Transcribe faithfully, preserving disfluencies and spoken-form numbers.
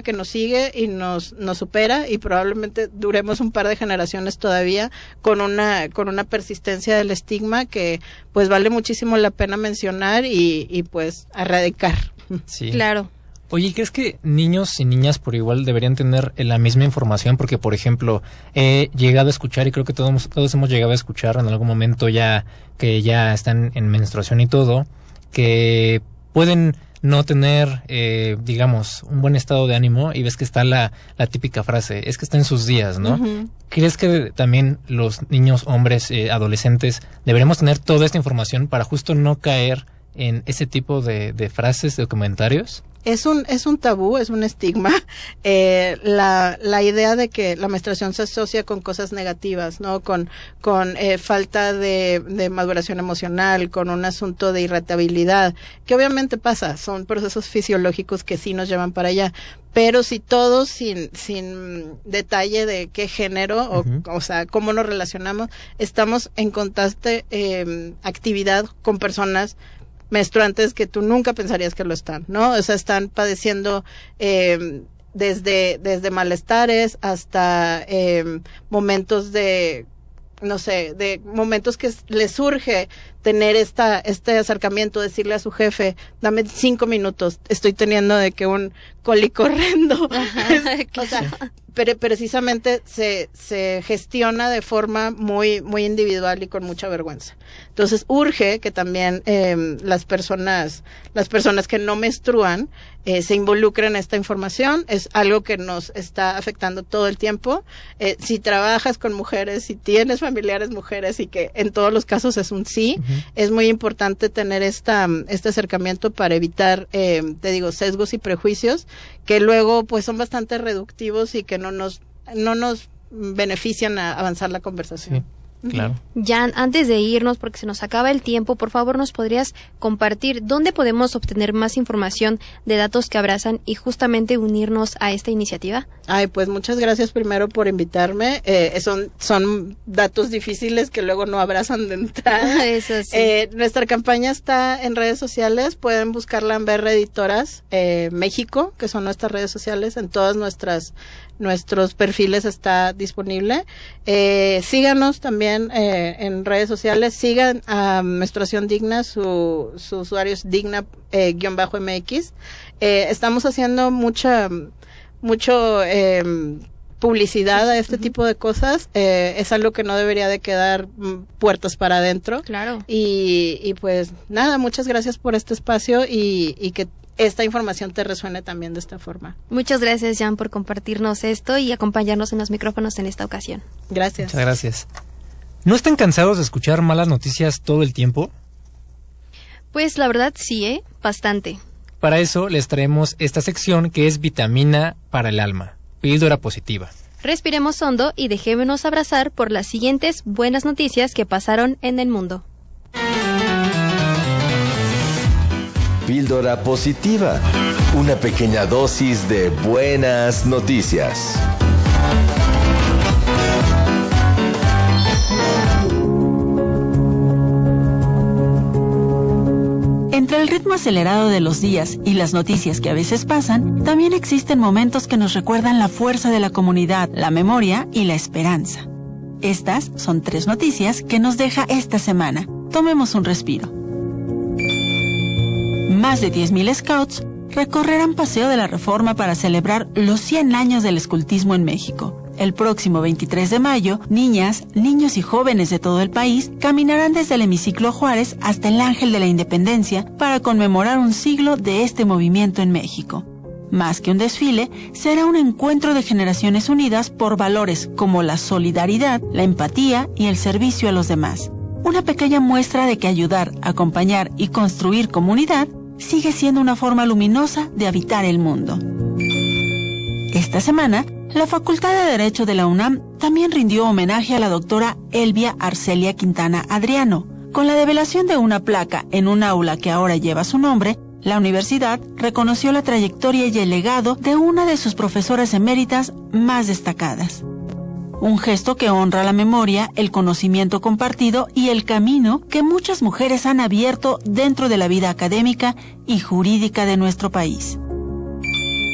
que nos sigue y nos nos supera, y probablemente duremos un par de generaciones todavía con una con una persistencia del estigma que pues vale muchísimo la pena mencionar y, y pues erradicar. Sí. Claro. Oye, ¿crees que niños y niñas por igual deberían tener la misma información? Porque, por ejemplo, he llegado a escuchar, y creo que todos, todos hemos llegado a escuchar en algún momento ya que ya están en menstruación y todo, que pueden no tener, eh, digamos, un buen estado de ánimo, y ves que está la, la típica frase, es que está en sus días, ¿no? Uh-huh. ¿Crees que también los niños, hombres, eh, adolescentes, deberíamos tener toda esta información para justo no caer en ese tipo de, de frases, de comentarios? Es un es un tabú, es un estigma, eh, la la idea de que la menstruación se asocia con cosas negativas, ¿no? Con con eh, falta de, de maduración emocional, con un asunto de irritabilidad, que obviamente pasa, son procesos fisiológicos que sí nos llevan para allá, pero si todos sin sin detalle de qué género, o, uh-huh. o sea, cómo nos relacionamos, estamos en constante eh, actividad con personas menstruantes que tú nunca pensarías que lo están, ¿no? O sea, están padeciendo eh, desde desde malestares hasta eh, momentos de, no sé, de momentos que les surge tener esta este acercamiento, decirle a su jefe, dame cinco minutos, estoy teniendo de que un cólico horrendo. O sea, pero precisamente se se gestiona de forma muy muy individual y con mucha vergüenza. Entonces urge que también eh, las personas las personas que no menstruan eh, se involucren en esta información. Es algo que nos está afectando todo el tiempo. Eh, si trabajas con mujeres, si tienes familiares mujeres, y que en todos los casos es un sí, uh-huh. es muy importante tener esta este acercamiento para evitar, eh, te digo, sesgos y prejuicios que luego pues son bastante reductivos y que no nos no nos benefician a avanzar la conversación. Sí. Claro. Jan, antes de irnos, porque se nos acaba el tiempo, por favor, ¿nos podrías compartir dónde podemos obtener más información de Datos que Abrazan y justamente unirnos a esta iniciativa? Ay, pues muchas gracias primero por invitarme. Eh, son son datos difíciles que luego no abrazan de entrada. Eso sí. Eh, nuestra campaña está en redes sociales, pueden buscarla en B R Editoras eh, México, que son nuestras redes sociales, en todas nuestras nuestros perfiles está disponible. Eh, síganos también eh, en redes sociales, sigan a Menstruación Digna, su, su usuario es digna eh, guión bajo M X. Eh, estamos haciendo mucha, mucho eh, publicidad a este uh-huh. tipo de cosas. Eh, es algo que no debería de quedar mm, puertas para adentro. Claro. Y, y pues nada, muchas gracias por este espacio y, y que esta información te resuene también de esta forma. Muchas gracias, Jan, por compartirnos esto y acompañarnos en los micrófonos en esta ocasión. Gracias. Muchas gracias. ¿No están cansados de escuchar malas noticias todo el tiempo? Pues la verdad sí, ¿eh? Bastante. Para eso les traemos esta sección que es Vitamina para el Alma, píldora positiva. Respiremos hondo y dejémonos abrazar por las siguientes buenas noticias que pasaron en el mundo. Píldora positiva, una pequeña dosis de buenas noticias. Entre el ritmo acelerado de los días y las noticias que a veces pasan, también existen momentos que nos recuerdan la fuerza de la comunidad, la memoria y la esperanza. Estas son tres noticias que nos deja esta semana. Tomemos un respiro. Más de diez mil scouts recorrerán Paseo de la Reforma para celebrar los cien años del escultismo en México. El próximo veintitrés de mayo, niñas, niños y jóvenes de todo el país caminarán desde el Hemiciclo Juárez hasta el Ángel de la Independencia para conmemorar un siglo de este movimiento en México. Más que un desfile, será un encuentro de generaciones unidas por valores como la solidaridad, la empatía y el servicio a los demás. Una pequeña muestra de que ayudar, acompañar y construir comunidad sigue siendo una forma luminosa de habitar el mundo. Esta semana, la Facultad de Derecho de la UNAM también rindió homenaje a la doctora Elvia Arcelia Quintana Adriano. Con la develación de una placa en un aula que ahora lleva su nombre, la universidad reconoció la trayectoria y el legado de una de sus profesoras eméritas más destacadas. Un gesto que honra la memoria, el conocimiento compartido y el camino que muchas mujeres han abierto dentro de la vida académica y jurídica de nuestro país.